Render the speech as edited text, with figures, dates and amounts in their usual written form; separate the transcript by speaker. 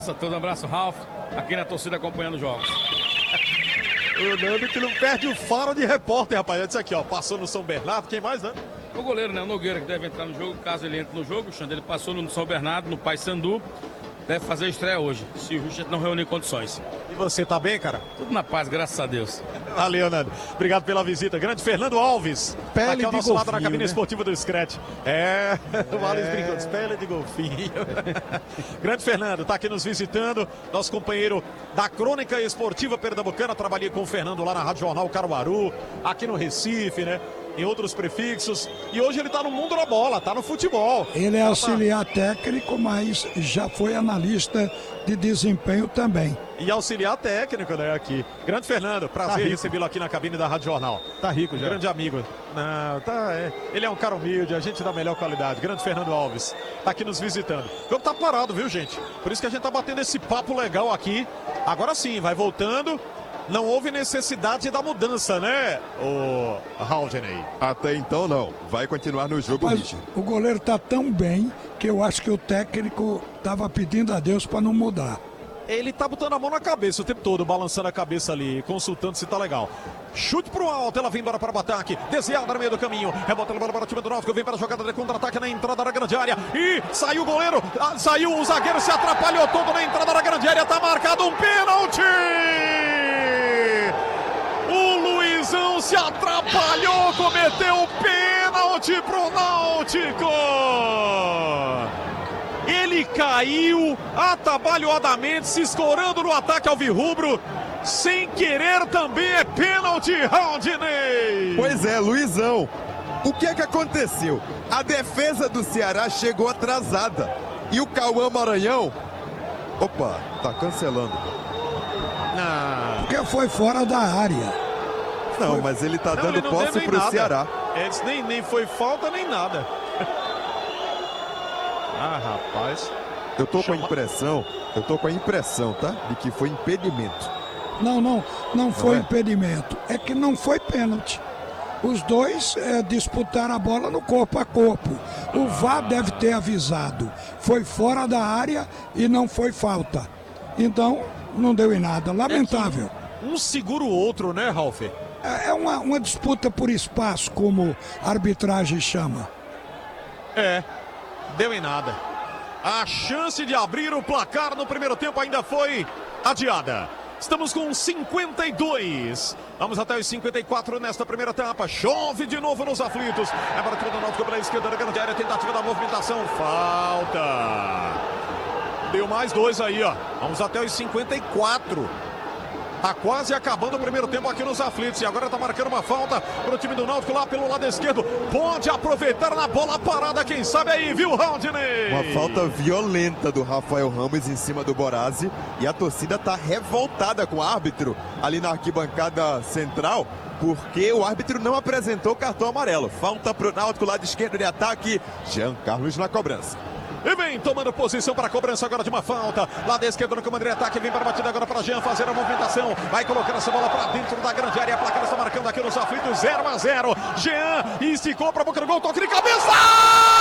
Speaker 1: Todo abraço, Ralf, aqui na torcida acompanhando os jogos.
Speaker 2: O Nando que não perde o faro de repórter, rapaz. Disse aqui, ó, passou no São Bernardo, quem mais, né?
Speaker 1: O goleiro, né, o Nogueira, que deve entrar no jogo, caso ele entre no jogo. O Xande, ele passou no São Bernardo, no Paysandu, deve fazer a estreia hoje, se o Richard não reunir condições.
Speaker 2: E você tá bem, cara?
Speaker 1: Tudo na paz, graças a Deus.
Speaker 2: Valeu, Nando. Obrigado pela visita. Grande Fernando Alves.
Speaker 3: Pele
Speaker 2: aqui ao
Speaker 3: de
Speaker 2: nosso lado
Speaker 3: golfinho,
Speaker 2: na cabine
Speaker 3: né?
Speaker 2: esportiva do Scratch. O Alex brincando, pele de golfinho. Grande Fernando, tá aqui nos visitando. Nosso companheiro da Crônica Esportiva Pernambucana. Trabalhei com o Fernando lá na Rádio Jornal Caruaru, aqui no Recife, né? Em outros prefixos. E hoje ele tá no mundo da bola, tá no futebol.
Speaker 3: Ele é auxiliar técnico, mas já foi analista de desempenho também.
Speaker 2: E auxiliar técnico, né, aqui. Grande Fernando, prazer recebê-lo aqui na cabine da Rádio Jornal.
Speaker 3: Tá rico já.
Speaker 2: Grande amigo. Não, ele é um cara humilde, a gente da melhor qualidade. Grande Fernando Alves, tá aqui nos visitando. O jogo tá parado, viu, gente? Por isso que a gente tá batendo esse papo legal aqui. Agora sim, vai voltando. Não houve necessidade da mudança, né, o Haldney?
Speaker 4: Até então não. Vai continuar no jogo,
Speaker 3: Mas
Speaker 4: Richard.
Speaker 3: o goleiro tá tão bem que eu acho que o técnico tava pedindo a Deus para não mudar.
Speaker 2: Ele tá botando a mão na cabeça o tempo todo, balançando a cabeça ali, consultando se tá legal. Chute pro alto, ela vem embora para o ataque, desviada no meio do caminho, rebota a bola para o time do Náutico, vem para a jogada de contra-ataque na entrada da grande área, e saiu o goleiro, saiu o zagueiro, se atrapalhou todo na entrada da grande área, tá marcado um pênalti! O Luizão se atrapalhou, cometeu pênalti pro Náutico! Ele caiu atabalhoadamente, se escorando no ataque alvirrubro. Sem querer também é pênalti, Haldney!
Speaker 4: Pois é, Luizão. O que é que aconteceu? A defesa do Ceará chegou atrasada. E o Cauã Maranhão... Opa, tá cancelando.
Speaker 3: Porque foi fora da área.
Speaker 4: Não, mas ele tá
Speaker 2: Não,
Speaker 4: dando
Speaker 2: ele não
Speaker 4: posse
Speaker 2: deu nem
Speaker 4: pro
Speaker 2: nada.
Speaker 4: Ceará.
Speaker 2: Nem foi falta, nem nada. Rapaz.
Speaker 4: Eu tô com a impressão, tá? De que foi impedimento.
Speaker 3: Não foi
Speaker 4: é?
Speaker 3: impedimento. É que não foi pênalti. Os dois disputaram a bola no corpo a corpo. O VAR deve ter avisado. Foi fora da área e não foi falta. Então, não deu em nada. Lamentável.
Speaker 2: Um segura o outro, né, Ralf?
Speaker 3: É uma disputa por espaço, como a arbitragem chama.
Speaker 2: Deu em nada. A chance de abrir o placar no primeiro tempo ainda foi adiada. Estamos com 52. Vamos até os 54 nesta primeira etapa. Chove de novo nos aflitos. É para o time do Náutico pela esquerda da grande área. Tentativa da movimentação. Falta. Deu mais dois aí, ó. Vamos até os 54. Tá quase acabando o primeiro tempo aqui nos aflitos. E agora tá marcando uma falta pro time do Náutico lá pelo lado esquerdo. Pode aproveitar na bola parada, quem sabe aí, viu, Haldney?
Speaker 4: Uma falta violenta do Rafael Ramos em cima do Borazzi. E a torcida tá revoltada com o árbitro ali na arquibancada central, porque o árbitro não apresentou cartão amarelo. Falta pro Náutico, lado esquerdo de ataque. Jean Carlos na cobrança.
Speaker 2: E vem tomando posição para a cobrança agora de uma falta. Lá da esquerda no comando de ataque. Vem para a batida agora para Jean fazer a movimentação. Vai colocar essa bola para dentro da grande área. A placar está marcando aqui nos aflitos 0-0. Jean esticou para a boca do gol. Toque de cabeça!